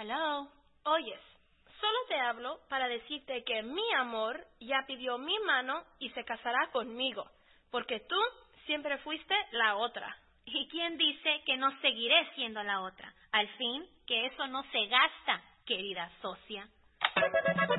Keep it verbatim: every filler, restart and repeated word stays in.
Hello. Oyes, solo te hablo para decirte que mi amor ya pidió mi mano y se casará conmigo, porque tú siempre fuiste la otra. ¿Y quién dice que no seguiré siendo la otra? Al fin, que eso no se gasta, querida socia.